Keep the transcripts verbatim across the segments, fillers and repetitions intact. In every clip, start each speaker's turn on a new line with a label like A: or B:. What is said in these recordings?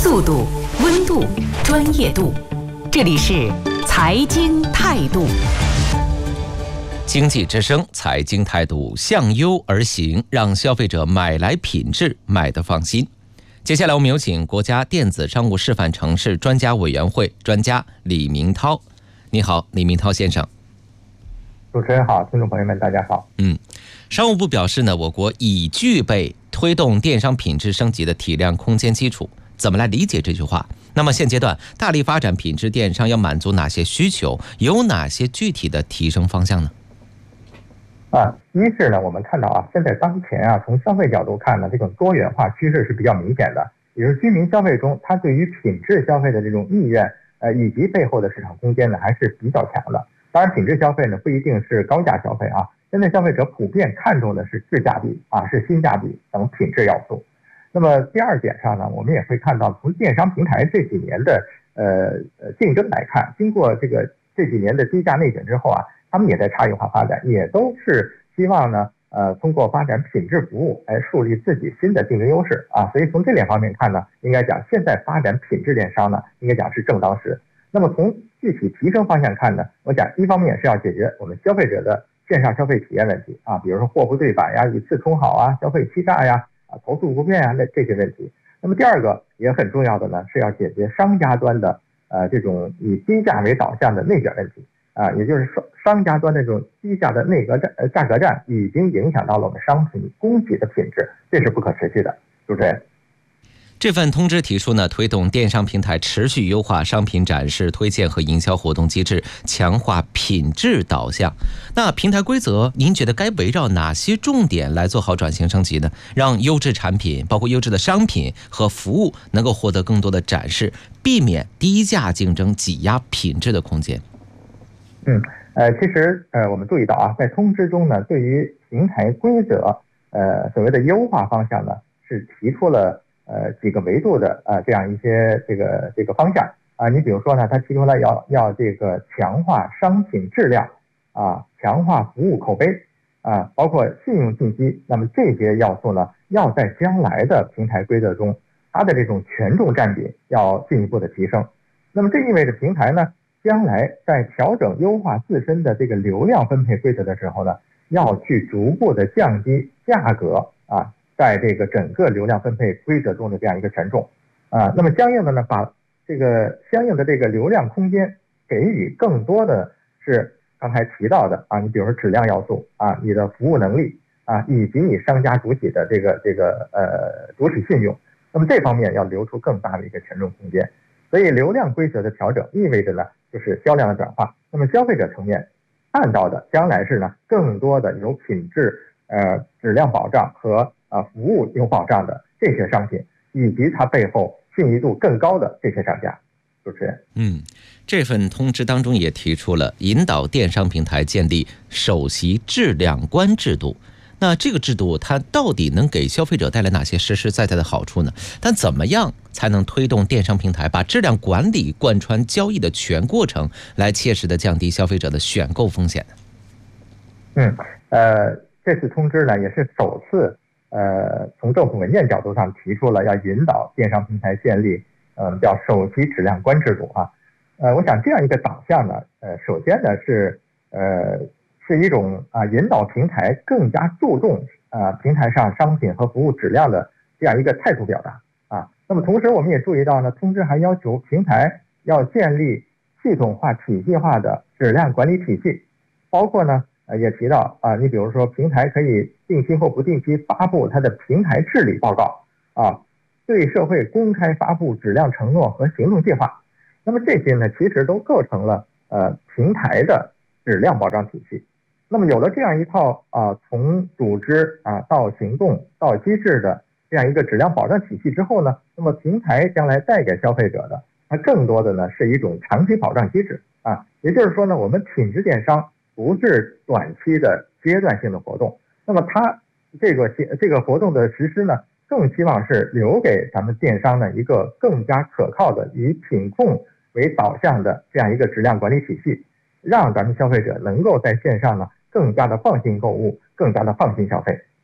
A: 速度、温度、专业度，这里是财经态度。
B: 经济之声财经态度向优而行，让消费者买来品质，买得放心。接下来我们有请国家电子商务示范城市专家委员会专家李明涛。你好，李明涛先生。
C: 主持人好，听众朋友们大家好。
B: 嗯，商务部表示呢，我国已具备推动电商品质升级的体量空间基础。怎么来理解这句话？那么现阶段大力发展品质电商要满足哪些需求？有哪些具体的提升方向呢？
C: 啊，一是呢，我们看到啊，现在当前啊，从消费角度看呢，这种多元化趋势是比较明显的。也就是居民消费中，他对于品质消费的这种意愿，呃，以及背后的市场空间呢，还是比较强的。当然，品质消费呢，不一定是高价消费啊。现在消费者普遍看重的是质价比啊，是性价比等品质要素。那么第二点上呢，我们也会看到，从电商平台这几年的呃呃竞争来看，经过这个这几年的低价内卷之后啊，他们也在差异化发展，也都是希望呢，呃，通过发展品质服务来树立自己新的竞争优势啊。所以从这两方面看呢，应该讲现在发展品质电商呢，应该讲是正当时。那么从具体提升方向看呢，我讲一方面是要解决我们消费者的线上消费体验问题啊，比如说货不对版呀、以次充好啊、消费欺诈呀、啊投诉不便啊那这些问题。那么第二个也很重要的呢，是要解决商家端的呃这种以低价为导向的内卷问题啊，也就是说商家端的这种低价的内格战呃价格战已经影响到了我们商品供给的品质，这是不可持续的。主持人。
B: 这份通知提出呢，推动电商平台持续优化商品展示、推荐和营销活动机制，强化品质导向。那平台规则，您觉得该围绕哪些重点来做好转型升级呢？让优质产品，包括优质的商品和服务，能够获得更多的展示，避免低价竞争挤压品质的空间。
C: 嗯，呃，其实呃，我们注意到啊，在通知中呢，对于平台规则，呃，所谓的优化方向呢，是提出了。呃，几个维度的啊、呃，这样一些这个这个方向啊，你比如说呢，他提出来要要这个强化商品质量啊，强化服务口碑啊，包括信用信息，那么这些要素呢，要在将来的平台规则中，它的这种权重占比要进一步的提升。那么这意味着平台呢，将来在调整优化自身的这个流量分配规则的时候呢，要去逐步的降低价格啊。在这个整个流量分配规则中的这样一个权重啊，那么相应的呢，把这个相应的这个流量空间给予更多的是刚才提到的啊，你比如说质量要素啊，你的服务能力啊，以及你商家主体的这个这个呃主体信用，那么这方面要留出更大的一个权重空间。所以流量规则的调整意味着呢，就是销量的转化。那么消费者层面看到的将来是呢，更多的有品质呃质量保障和啊，服务有保障的这些商品，以及它背后信誉度更高的这些商家。主持人，
B: 嗯，这份通知当中也提出了引导电商平台建立首席质量官制度。那这个制度它到底能给消费者带来哪些实实在在的好处呢？但怎么样才能推动电商平台把质量管理贯穿交易的全过程，来切实的降低消费者的选购风险呢？
C: 嗯，呃，这次通知呢也是首次。呃，从政府文件角度上提出了要引导电商平台建立，嗯，叫首席质量官制度啊。呃，我想这样一个导向呢，呃，首先呢是呃是一种啊引导平台更加注重啊平台上商品和服务质量的这样一个态度表达啊。那么同时我们也注意到呢，通知还要求平台要建立系统化、体系化的质量管理体系，包括呢。呃，也提到啊，你比如说平台可以定期或不定期发布它的平台治理报告啊，对社会公开发布质量承诺和行动计划。那么这些呢，其实都构成了呃平台的质量保障体系。那么有了这样一套啊，从组织啊到行动到机制的这样一个质量保障体系之后呢，那么平台将来带给消费者的，它更多的呢是一种长期保障机制啊，也就是说呢，我们品质电商。不是短期的阶段性的活动，那么它这个这个活动的实施呢，更希望是留给咱们电商呢一个更加可靠的以品控为导向的这样一个质量管理体系，让咱们消费者能够在线上呢更加的放心购物，更加的放心消费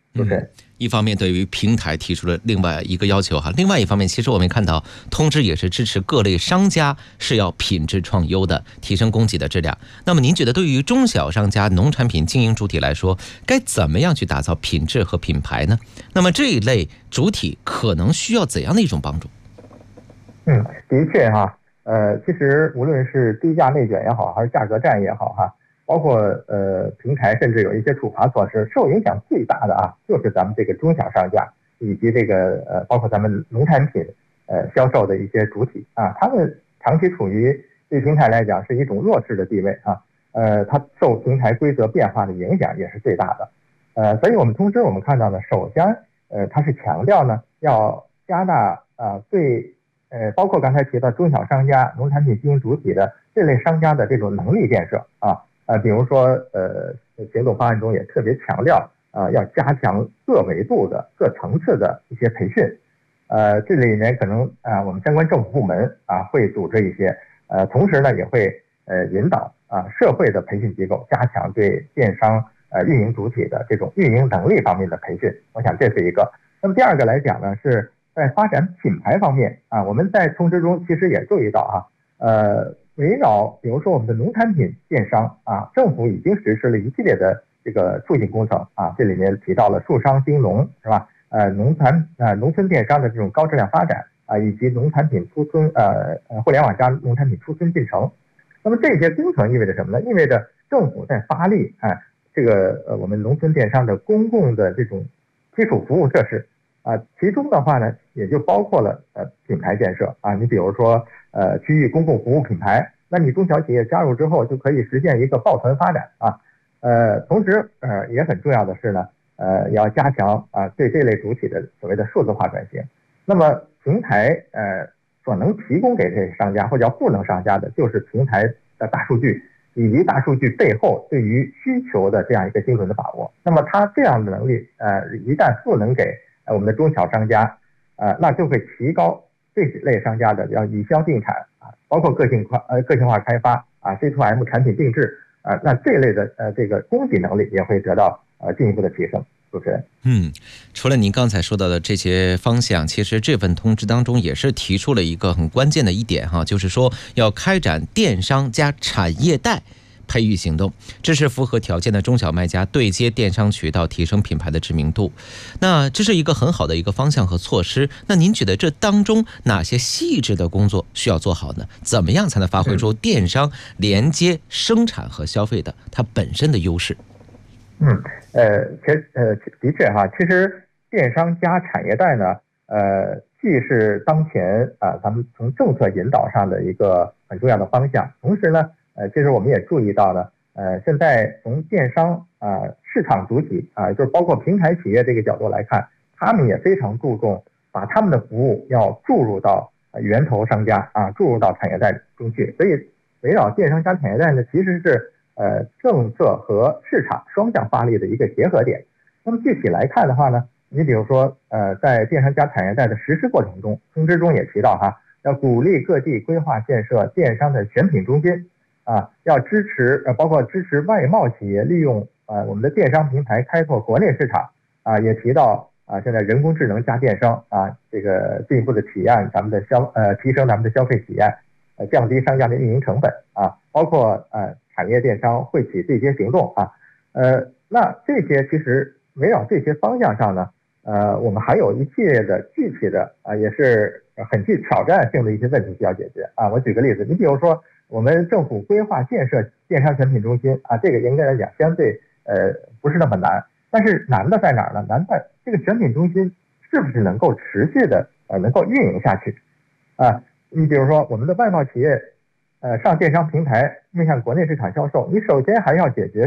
C: 对不对？
B: 嗯，一方面对于平台提出了另外一个要求哈，另外一方面，其实我们看到通知也是支持各类商家是要品质创优的，提升供给的质量。那么您觉得对于中小商家、农产品经营主体来说，该怎么样去打造品质和品牌呢？那么这一类主体可能需要怎样的一种帮助？
C: 嗯，的确哈，呃，其实无论是低价内卷也好，还是价格战也好哈。包括呃平台甚至有一些处罚措施，受影响最大的啊，就是咱们这个中小商家以及这个呃包括咱们农产品呃销售的一些主体啊，他们长期处于对平台来讲是一种弱势的地位啊，呃，它受平台规则变化的影响也是最大的，呃，所以我们通知我们看到呢，首先呃它是强调呢要加大啊对呃包括刚才提到中小商家、农产品经营主体的这类商家的这种能力建设啊。呃，比如说，呃，行动方案中也特别强调，啊，要加强各维度的、各层次的一些培训。呃，这里面可能啊，我们相关政府部门啊会组织一些，呃，同时呢也会呃引导啊社会的培训机构加强对电商呃运营主体的这种运营能力方面的培训。我想这是一个。那么第二个来讲呢，是在发展品牌方面啊，我们在通知中其实也注意到啊，呃。围绕比如说我们的农产品电商啊，政府已经实施了一系列的这个促进工程啊，这里面提到了树商兴农是吧？呃，农产呃农村电商的这种高质量发展啊，以及农产品出村呃呃互联网加农产品出村进程。那么这些工程意味着什么呢？意味着政府在发力啊，这个呃我们农村电商的公共的这种基础服务设施啊，其中的话呢，也就包括了呃品牌建设啊，你比如说。呃，区域公共服务品牌，那你中小企业加入之后，就可以实现一个抱团发展啊。呃，同时呃也很重要的是呢，呃，要加强啊对这类主体的所谓的数字化转型。那么平台呃所能提供给这些商家或者叫赋能商家的，就是平台的大数据以及大数据背后对于需求的这样一个精准的把握。那么它这样的能力呃一旦赋能给我们的中小商家，呃，那就会提高。这类商家的要以销定产啊，包括个性化呃个性化开发啊 ，C to M 产品定制啊，那这类的呃这个供给能力也会得到呃进一步的提升。主持人，
B: 嗯，除了您刚才说到的这些方向，其实这份通知当中也是提出了一个很关键的一点哈，就是说要开展电商加产业带培育行动，支持符合条件的中小卖家对接电商渠道，提升品牌的知名度。那这是一个很好的一个方向和措施。那您觉得这当中哪些细致的工作需要做好呢？怎么样才能发挥出电商连接生产和消费的它本身的优势？
C: 嗯，呃，其实呃的确哈，其实电商加产业带呢，呃，既是当前啊、呃、咱们从政策引导上的一个很重要的方向，同时呢。呃，其实我们也注意到了，呃，现在从电商啊、呃、市场主体啊、呃，就是包括平台企业这个角度来看，他们也非常注重把他们的服务要注入到源头商家啊，注入到产业带中去。所以围绕电商加产业带呢，其实是呃政策和市场双向发力的一个结合点。那么具体来看的话呢，你比如说呃，在电商加产业带的实施过程中，通知中也提到哈，要鼓励各地规划建设电商的选品中心。啊，要支持呃，包括支持外贸企业利用呃我们的电商平台开拓国内市场啊，也提到啊，现在人工智能加电商啊，这个进一步的体验咱们的消呃提升咱们的消费体验，呃降低商家的运营成本啊，包括呃产业电商惠企对接行动啊，呃那这些其实围绕这些方向上呢，呃我们还有一系列的具体的啊也是很具挑战性的一些问题需要解决啊。我举个例子，你比如说。我们政府规划建设电商选品中心啊，这个应该来讲相对呃不是那么难，但是难的在哪儿呢？难在这个选品中心是不是能够持续的呃能够运营下去啊？你比如说我们的外贸企业呃上电商平台面向国内市场销售，你首先还要解决